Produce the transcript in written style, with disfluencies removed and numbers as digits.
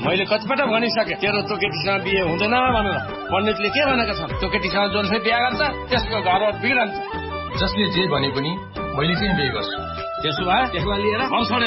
मैले कतिपल्ट भनिसके तेरो त्यो केटीसँग बिहे हुँदैन भनेर। पण्डितले के भनेका छन्, त्यो केटीसँग जसले बिहे गर्छ त्यसको घर बिग्रन्छ। जसले जे भने पनि मैले चाहिँ बिहे गर्छु। त्यसो भए त्यसलाई लिएर घर छोडेर